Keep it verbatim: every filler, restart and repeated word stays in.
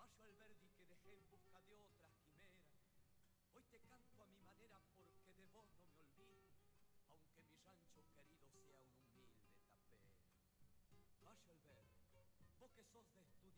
Paso al Verdi que dejé en busca de otras quimeras. Hoy te canto a mi manera porque de vos no me olvido, aunque mi rancho querido sea un humilde tapero. Vaya al Verdi, vos que sos de estudiar